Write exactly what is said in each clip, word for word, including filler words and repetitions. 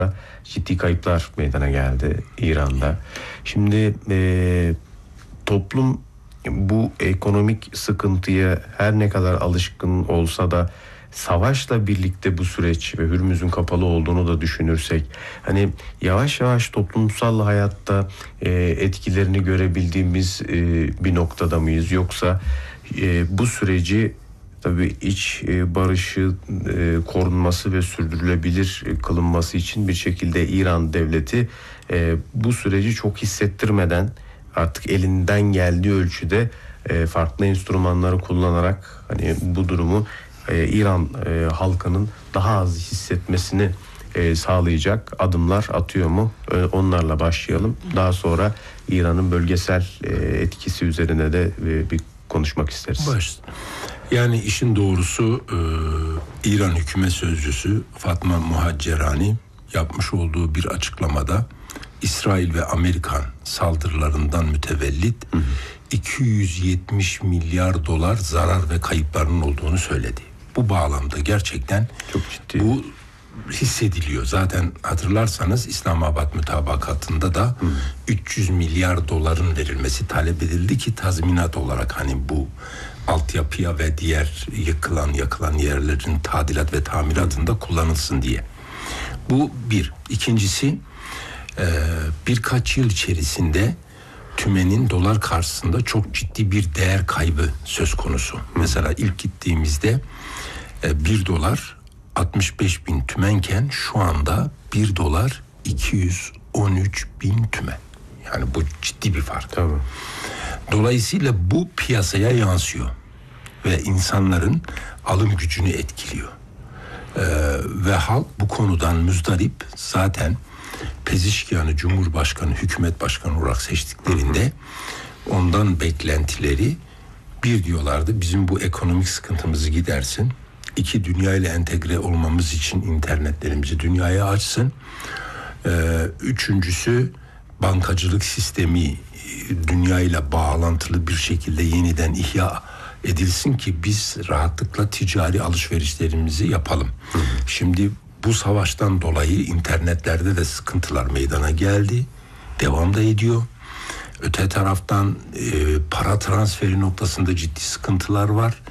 ciddi kayıplar meydana geldi İran'da. Şimdi e, toplum bu ekonomik sıkıntıya her ne kadar alışkın olsa da savaşla birlikte bu süreç ve Hürmüz'ün kapalı olduğunu da düşünürsek, hani yavaş yavaş toplumsal hayatta e, etkilerini görebildiğimiz e, bir noktada mıyız, yoksa e, bu süreci tabii iç e, barışı e, korunması ve sürdürülebilir kılınması için bir şekilde İran devleti e, bu süreci çok hissettirmeden artık elinden geldiği ölçüde e, farklı enstrümanları kullanarak hani bu durumu e, İran e, halkının daha az hissetmesini e, sağlayacak adımlar atıyor mu? E, onlarla başlayalım. Daha sonra İran'ın bölgesel e, etkisi üzerine de e, bir konuşmak isteriz. Baş. Yani işin doğrusu e, İran hükümet sözcüsü Fatma Muhaccerani yapmış olduğu bir açıklamada İsrail ve Amerikan saldırılarından mütevellit hı hı. iki yüz yetmiş milyar dolar zarar ve kayıplarının olduğunu söyledi. Bu bağlamda gerçekten çok ciddi. Bu hissediliyor. Zaten hatırlarsanız İslamabad Mutabakatı'nda da hı. üç yüz milyar doların verilmesi talep edildi ki tazminat olarak hani bu altyapıya ve diğer yıkılan yakılan yerlerin tadilat ve tamiratında kullanılsın diye. Bu bir. İkincisi e, birkaç yıl içerisinde tümenin dolar karşısında çok ciddi bir değer kaybı söz konusu. Hı. Mesela ilk gittiğimizde e, bir dolar altmış beş bin tümenken şu anda bir dolar iki yüz on üç bin tümen. Yani bu ciddi bir fark. Tabii. Dolayısıyla bu piyasaya yansıyor ve insanların alım gücünü etkiliyor. Ee, ve halk bu konudan müzdarip. Zaten Pezişkian'ı Cumhurbaşkanı, hükümet başkanı olarak seçtiklerinde ondan beklentileri bir diyorlardı, bizim bu ekonomik sıkıntımızı gidersin. İki, dünya ile entegre olmamız için internetlerimizi dünyaya açsın. Ee, üçüncüsü bankacılık sistemi dünya ile bağlantılı bir şekilde yeniden ihya edilsin ki biz rahatlıkla ticari alışverişlerimizi yapalım. Hı hı. Şimdi bu savaştan dolayı internetlerde de sıkıntılar meydana geldi. Devam da ediyor. Öte taraftan e, para transferi noktasında ciddi sıkıntılar var.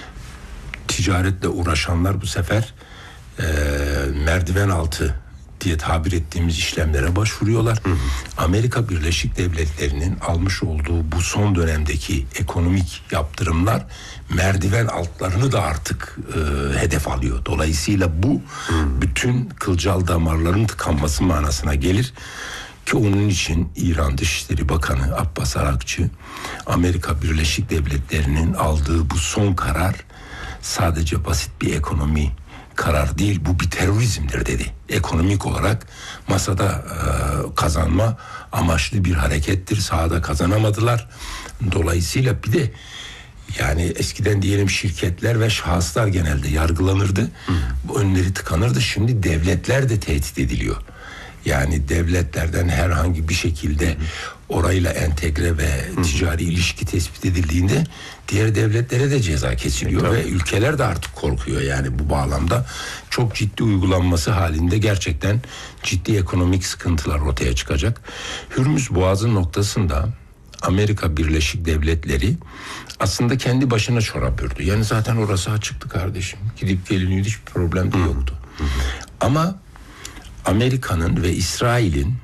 Ticaretle uğraşanlar bu sefer e, merdiven altı diye tabir ettiğimiz işlemlere başvuruyorlar. Hı hı. Amerika Birleşik Devletleri'nin almış olduğu bu son dönemdeki ekonomik yaptırımlar merdiven altlarını da artık e, hedef alıyor. Dolayısıyla bu hı. bütün kılcal damarların tıkanması manasına gelir. Ki onun için İran Dışişleri Bakanı Abbas Arakçı, Amerika Birleşik Devletleri'nin aldığı bu son karar sadece basit bir ekonomi karar değil, bu bir terörizmdir dedi. Ekonomik olarak masada e, kazanma amaçlı bir harekettir. Sahada kazanamadılar. Dolayısıyla bir de yani eskiden diyelim şirketler ve şahıslar genelde yargılanırdı. Hı. Bu önleri tıkanırdı. Şimdi devletler de tehdit ediliyor. Yani devletlerden herhangi bir şekilde orayla entegre ve Hı. ticari ilişki tespit edildiğinde diğer devletlere de ceza kesiliyor. Tabii. Ve ülkeler de artık korkuyor. Yani bu bağlamda çok ciddi uygulanması halinde gerçekten ciddi ekonomik sıkıntılar ortaya çıkacak. Hürmüz Boğazı noktasında Amerika Birleşik Devletleri aslında kendi başına çorap ördü. Yani zaten orası açıktı kardeşim. Gidip geliniyordu, hiçbir problem de yoktu. Hı. Ama Amerika'nın ve İsrail'in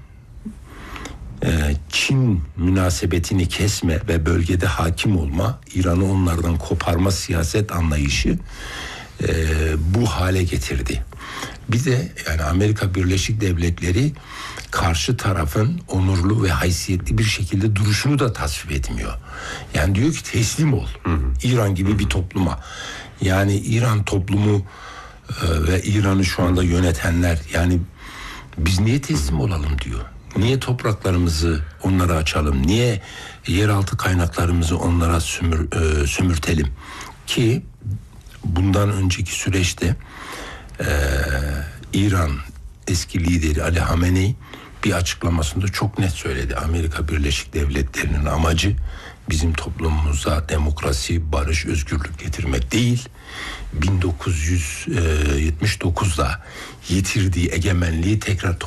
e, Çin münasebetini kesme ve bölgede hakim olma, İran'ı onlardan koparma siyaset anlayışı e, bu hale getirdi. Bir de yani Amerika Birleşik Devletleri karşı tarafın onurlu ve haysiyetli bir şekilde duruşunu da tasvip etmiyor. Yani diyor ki teslim ol. Hı hı. İran gibi hı hı. bir topluma. Yani İran toplumu e, ve İran'ı şu anda yönetenler yani biz niye teslim olalım diyor. Niye topraklarımızı onlara açalım? Niye yeraltı kaynaklarımızı onlara sümür, e, sümürtelim? Ki bundan önceki süreçte e, İran eski lideri Ali Hamenei bir açıklamasında çok net söyledi. Amerika Birleşik Devletleri'nin amacı bizim toplumumuza demokrasi, barış, özgürlük getirmek değil. bin dokuz yüz yetmiş dokuzda yitirdiği egemenliği tekrar